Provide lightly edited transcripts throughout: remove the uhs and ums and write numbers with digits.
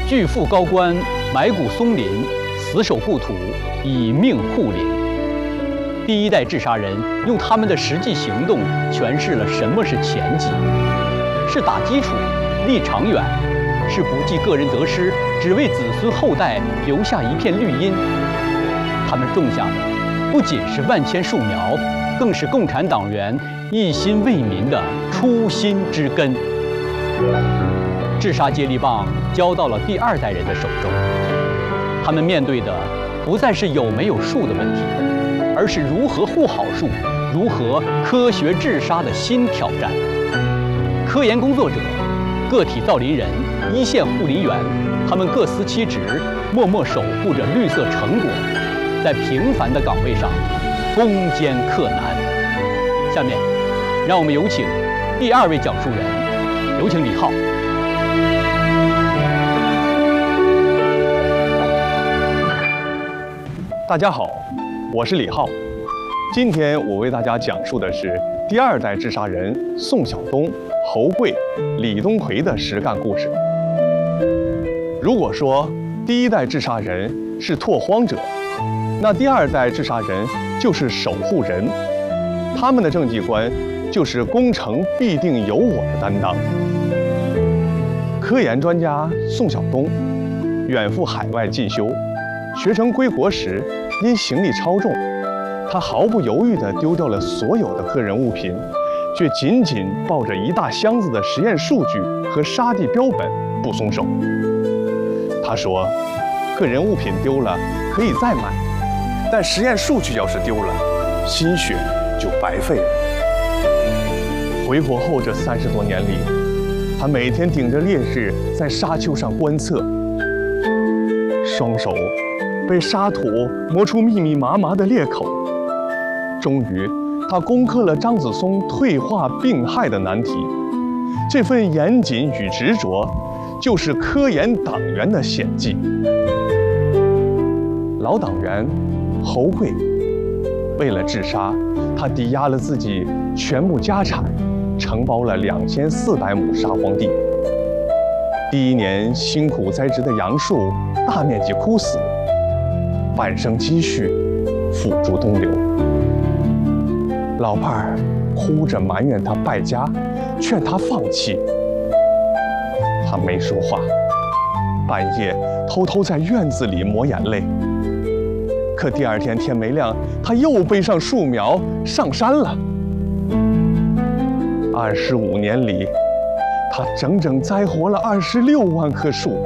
巨富高官埋骨松林，死守故土，以命护林。第一代治沙人用他们的实际行动诠释了什么是前进，是打基础、立长远，是不计个人得失，只为子孙后代留下一片绿荫。他们种下的不仅是万千树苗，更是共产党员一心为民的初心之根。治沙接力棒交到了第二代人的手中，他们面对的不再是有没有树的问题，而是如何护好树，如何科学治沙的新挑战。科研工作者、个体造林人、一线护林员，他们各司其职，默默守护着绿色成果，在平凡的岗位上攻坚克难。下面，让我们有请第二位讲述人，有请李浩。 大家好，我是李浩。今天我为大家讲述的是第二代治沙人宋晓东、侯贵、李东奎的实干故事。如果说第一代治沙人是拓荒者，那第二代治沙人就是守护人，他们的政绩观就是工程必定有我的担当。科研专家宋晓东远赴海外进修，学成归国时因行李超重，他毫不犹豫地丢掉了所有的个人物品，却紧紧抱着一大箱子的实验数据和沙地标本不松手。他说，个人物品丢了可以再买，但实验数据要是丢了，心血就白费了。回国后这30多年里，他每天顶着烈日在沙丘上观测，双手被沙土磨出密密麻麻的裂口。终于，他攻克了张子松退化病害的难题。这份严谨与执着，就是科研党员的显技。老党员侯贵为了治沙，他抵押了自己全部家产，承包了2400亩沙荒地。第1年辛苦栽植的杨树大面积枯死，半生积蓄付诸东流。老伴儿哭着埋怨他败家，劝他放弃。他没说话，半夜偷偷在院子里抹眼泪。可第2天天没亮，他又背上树苗上山了。25年里，他整整栽活了26万棵树。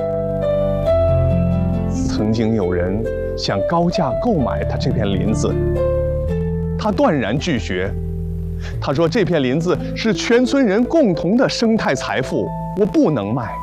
曾经有人想高价购买他这片林子，他断然拒绝。他说这片林子是全村人共同的生态财富，我不能卖。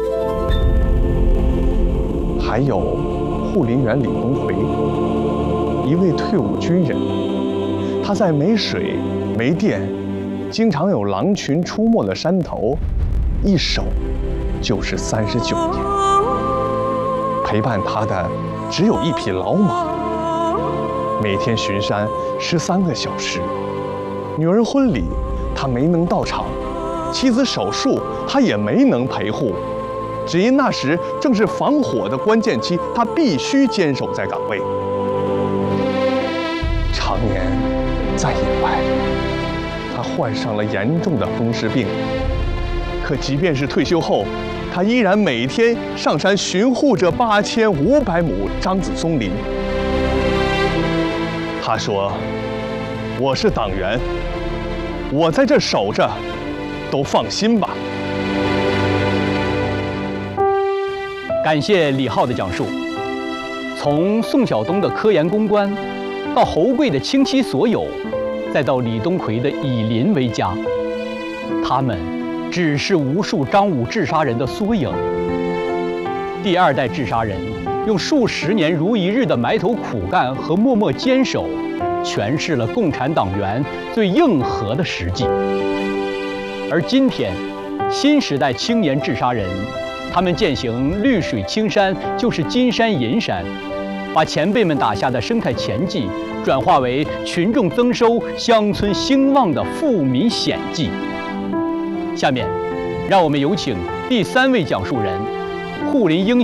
还有护林员李东奎，一位退伍军人，他在没水没电，经常有狼群出没的山头，一守就是39年。陪伴他的只有一匹老马，每天巡山13个小时。女儿婚礼他没能到场，妻子手术他也没能陪护，只因那时正是防火的关键期，他必须坚守在岗位。常年在野外，他患上了严重的风湿病。可即便是退休后，他依然每天上山巡护着8500亩张子松林。他说：“我是党员，我在这守着，都放心吧。” 感谢李浩的讲述。从宋晓东的科研攻关，到侯贵的倾其所有，再到李东奎的以林为家，他们只是无数张武治沙人的缩影。第2代治沙人用数10年如一日的埋头苦干和默默坚守，诠释了共产党员最硬核的实际。而今天，新时代青年治沙人，他们践行绿水青山就是金山银山，把前辈们打下的生态前绩转化为群众增收、乡村兴旺的富民显绩。下面，让我们有请第3位讲述人，护林英雄